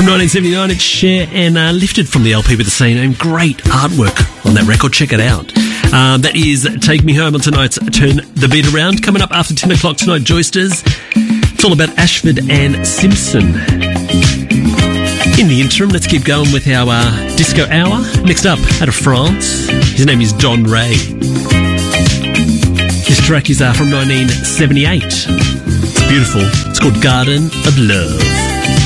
From 1979, it's Cher and lifted from the LP with the same name. Great artwork on that record. Check it out. That is Take Me Home on tonight's Turn the Beat Around. Coming up after 10 o'clock tonight, Joysters. It's all about Ashford and Simpson. In the interim, let's keep going with our disco hour. Next up, out of France, his name is Don Ray. This track is from 1978. It's beautiful. It's called Garden of Love.